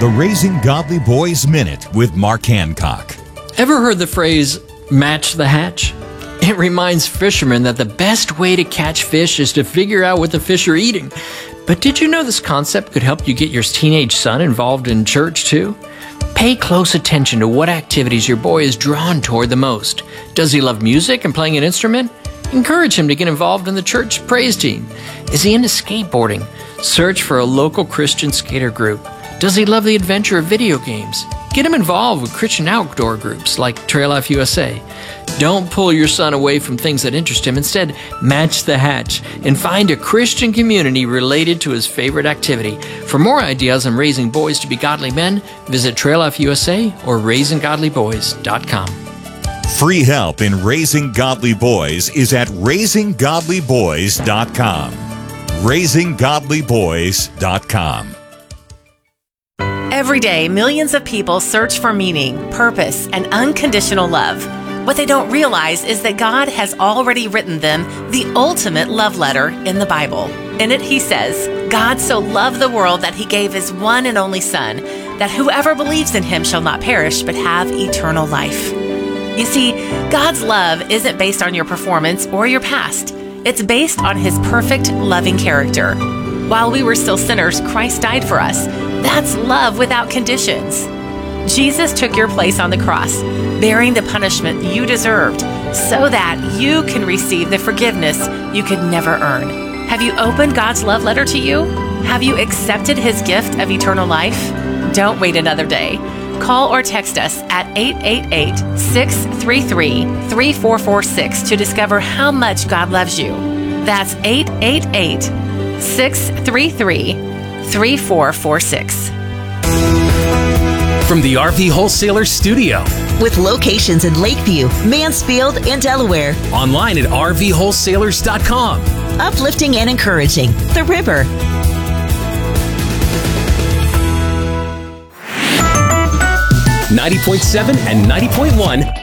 the Raising Godly Boys Minute with Mark Hancock. Ever heard the phrase, match the hatch? It reminds fishermen that the best way to catch fish is to figure out what the fish are eating. But did you know this concept could help you get your teenage son involved in church too? Pay close attention to what activities your boy is drawn toward the most. Does he love music and playing an instrument? Encourage him to get involved in the church praise team. Is he into skateboarding? Search for a local Christian skater group. Does he love the adventure of video games? Get him involved with Christian outdoor groups like Trail Life USA. Don't pull your son away from things that interest him. Instead, match the hatch and find a Christian community related to his favorite activity. For more ideas on raising boys to be godly men, visit Trail Life USA or RaisingGodlyBoys.com. Free help in raising godly boys is at RaisingGodlyBoys.com. RaisingGodlyBoys.com. Every day, millions of people search for meaning, purpose, and unconditional love. What they don't realize is that God has already written them the ultimate love letter in the Bible. In it, He says, God so loved the world that He gave His one and only Son, that whoever believes in Him shall not perish but have eternal life. You see, God's love isn't based on your performance or your past. It's based on His perfect, loving character. While we were still sinners, Christ died for us. That's love without conditions. Jesus took your place on the cross, bearing the punishment you deserved, so that you can receive the forgiveness you could never earn. Have you opened God's love letter to you? Have you accepted His gift of eternal life? Don't wait another day. Call or text us at 888-633-3446 to discover how much God loves you. That's 888-633-3446. From the RV Wholesaler Studio. With locations in Lakeview, Mansfield, and Delaware. Online at RVWholesalers.com. Uplifting and encouraging the river. 90.7 and 90.1